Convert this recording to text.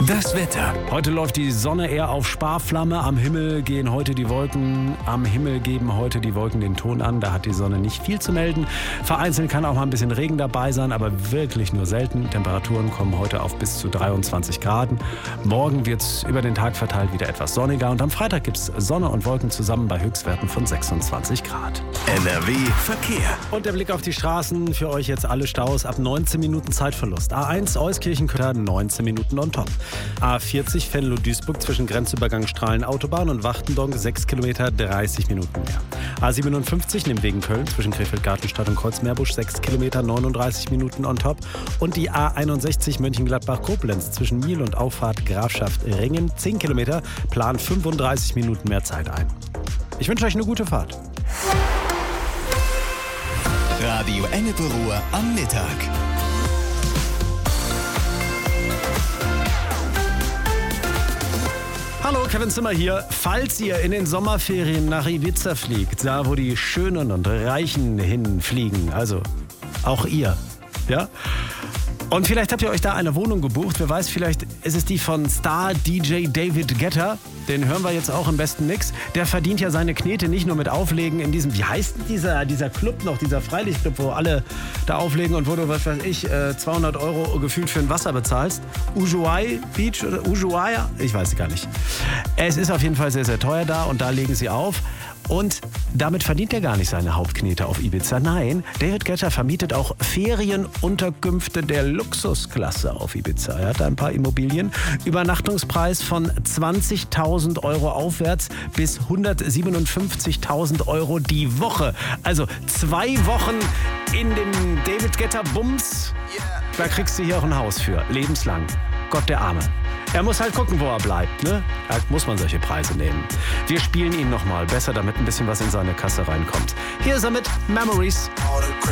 Das Wetter. Heute läuft die Sonne eher auf Sparflamme. Am Himmel gehen heute die Wolken. Am Himmel geben heute die Wolken den Ton an. Da hat die Sonne nicht viel zu melden. Vereinzelt kann auch mal ein bisschen Regen dabei sein, aber wirklich nur selten. Temperaturen kommen heute auf bis zu 23 Grad. Morgen wird es über den Tag verteilt wieder etwas sonniger. Und am Freitag gibt es Sonne und Wolken zusammen bei Höchstwerten von 26 Grad. NRW Verkehr. Und der Blick auf die Straßen. Für euch jetzt alle Staus ab 19 Minuten Zeitverlust. A1 Euskirchen-Kötter 19 Minuten on top. A40 Venlo-Duisburg zwischen Grenzübergang Strahlen-Autobahn und Wachtendonk 6 Kilometer 30 Minuten mehr. A57 Nimwegen Köln zwischen Krefeld-Gartenstadt und Kreuzmeerbusch 6 Kilometer 39 Minuten on top. Und die A61 Mönchengladbach-Koblenz zwischen Miel und Auffahrt Grafschaft Ringen 10 Kilometer planen 35 Minuten mehr Zeit ein. Ich wünsche euch eine gute Fahrt. Radio Ennepe-Ruhr am Mittag. Hallo, Kevin Zimmer hier. Falls ihr in den Sommerferien nach Ibiza fliegt, da wo die Schönen und Reichen hinfliegen, also auch ihr, ja? Und vielleicht habt ihr euch da eine Wohnung gebucht, wer weiß, vielleicht ist es die von Star-DJ David Guetta. Den hören wir jetzt auch im besten Mix. Der verdient ja seine Knete nicht nur mit Auflegen in diesem, wie heißt denn dieser Club noch, dieser Freilichtclub, wo alle da auflegen und wo du, was weiß ich, 200 € gefühlt für ein Wasser bezahlst. Ushuaia Beach oder Ushuaia? Ich weiß es gar nicht. Es ist auf jeden Fall sehr, sehr teuer da und da legen sie auf. Und damit verdient er gar nicht seine Hauptknete auf Ibiza. Nein, David Guetta vermietet auch Ferienunterkünfte der Luxusklasse auf Ibiza. Er hat ein paar Immobilien. Übernachtungspreis von 20.000 € aufwärts bis 157.000 € die Woche. Also 2 Wochen in dem David Guetta Bums. Da kriegst du hier auch ein Haus für. Lebenslang. Gott der Arme. Er muss halt gucken, wo er bleibt, ne? Da muss man solche Preise nehmen. Wir spielen ihn nochmal. Besser, damit ein bisschen was in seine Kasse reinkommt. Hier ist er mit Memories.